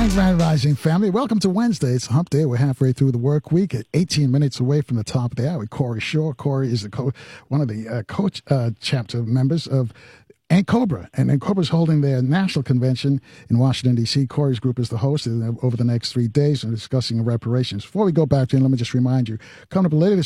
Grand Rising family. Welcome to Wednesday. It's Hump Day. We're halfway through the work week at 18 minutes away from the top of the hour with Corey Shore. Corey is one of the chapter members of ANCOBRA. And ANCOBRA is holding their national convention in Washington, D.C. Corey's group is the host over the next 3 days and discussing reparations. Before we go back to let me just remind you, coming up later this